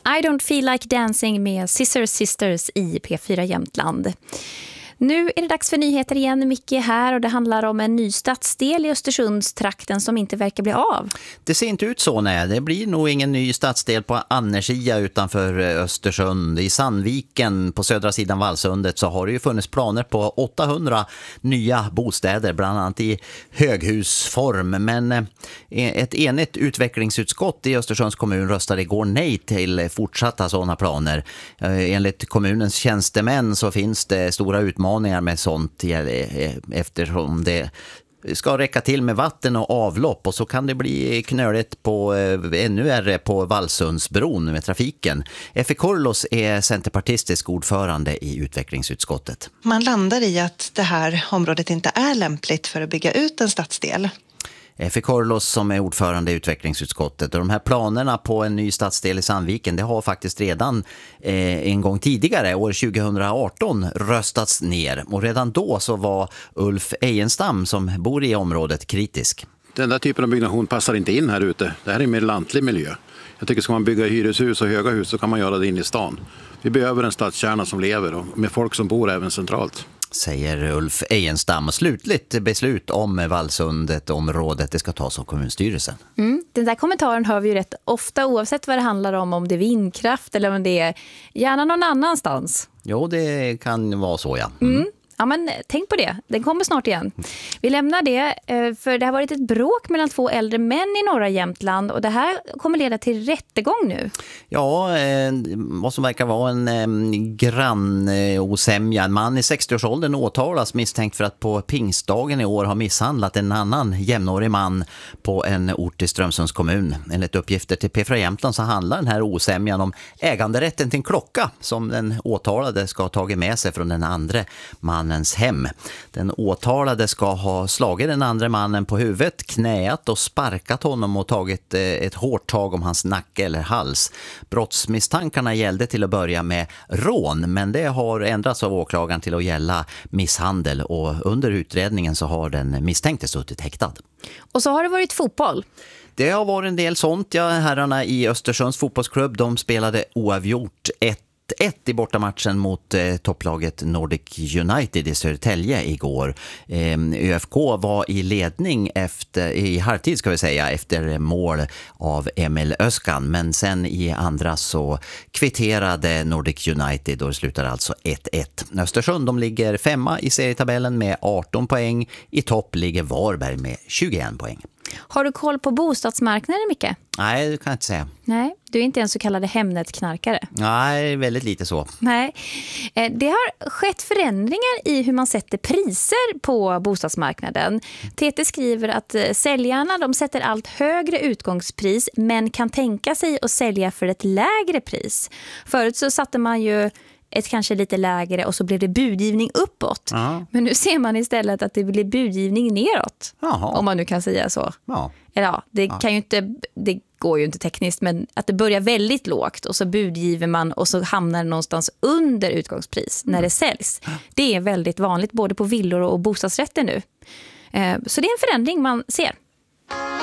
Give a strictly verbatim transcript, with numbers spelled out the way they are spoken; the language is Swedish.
I don't feel like dancing med Scissor Sisters i P fyra Jämtland. Nu är det dags för nyheter igen, Micke här, och det handlar om en ny stadsdel i Östersundstrakten som inte verkar bli av. Det ser inte ut så, nej. Det blir nog ingen ny stadsdel på Annersia utanför Östersund. I Sandviken på södra sidan Vallsundet så har det ju funnits planer på åttahundra nya bostäder, bland annat i höghusform. Men ett enigt utvecklingsutskott i Östersunds kommun röstade igår nej till fortsatta sådana planer. Enligt kommunens tjänstemän så finns det stora utmaningar med sånt eftersom det ska räcka till med vatten och avlopp, och så kan det bli knöligt på ännu värre på Vallsundsbron med trafiken. Effe Korlos är centerpartistisk ordförande i utvecklingsutskottet. Man landar i att det här området inte är lämpligt för att bygga ut en stadsdel. Effe Korlos som är ordförande i utvecklingsutskottet, och de här planerna på en ny stadsdel i Sandviken, det har faktiskt redan eh, en gång tidigare, år tjugohundraarton, röstats ner, och redan då så var Ulf Ejenstam som bor i området kritisk. Den där typen av byggnation passar inte in här ute. Det här är en mer lantlig miljö. Jag tycker ska man bygga hyreshus och höga hus så kan man göra det in i stan. Vi behöver en stadskärna som lever och med folk som bor även centralt. Säger Ulf Ejenstam. Slutligt beslut om Vallsundet området, det ska tas av kommunstyrelsen. Mm, den där kommentaren hör vi ju rätt ofta, oavsett vad det handlar om, om det är vindkraft eller om det är gärna någon annanstans. Jo, det kan vara så, ja. Mm. Mm. Ja, men tänk på det. Den kommer snart igen. Vi lämnar det, för det har varit ett bråk mellan två äldre män i norra Jämtland, och det här kommer leda till rättegång nu. Ja, eh, vad som verkar vara en eh, grannosämja. En man i sextioårsåldern åtalas misstänkt för att på pingstdagen i år ha misshandlat en annan jämnårig man på en ort i Strömsunds kommun. Enligt uppgifter till P fyra Jämtland så handlar den här osämjan om äganderätten till en klocka som den åtalade ska ha tagit med sig från den andra mannen. Hem. Den åtalade ska ha slagit den andra mannen på huvudet, knäat och sparkat honom och tagit ett hårt tag om hans nacke eller hals. Brottsmisstankarna gällde till att börja med rån, men det har ändrats av åklagaren till att gälla misshandel, och under utredningen så har den misstänkte suttit häktad. Och så har det varit fotboll. Det har varit en del sånt, ja. Herrarna i Östersunds fotbollsklubb, de spelade oavgjort ett ett i bortamatchen mot eh, topplaget Nordic United i Södertälje igår. Eh, ÖFK var i ledning efter, i halvtid ska vi säga, efter mål av Emil Öskan, men sen i andra så kvitterade Nordic United och det slutar alltså ett ett. Östersund, de ligger femma i serietabellen med arton poäng. I topp ligger Varberg med tjugoen poäng. Har du koll på bostadsmarknaden, Micke? Nej, det kan jag inte säga. Nej, du är inte en så kallade Hemnet-knarkare. Nej, väldigt lite så. Nej, det har skett förändringar i hur man sätter priser på bostadsmarknaden. T T skriver att säljarna, de sätter allt högre utgångspris men kan tänka sig att sälja för ett lägre pris. Förut så satte man ju ett kanske lite lägre och så blev det budgivning uppåt. Aha. Men nu ser man istället att det blir budgivning neråt. Aha. Om man nu kan säga så. Ja. Eller ja, det ja. kan ju inte, det går ju inte tekniskt, men att det börjar väldigt lågt och så budgiver man och så hamnar det någonstans under utgångspris när det säljs. Det är väldigt vanligt både på villor och bostadsrätter nu. Så det är en förändring man ser.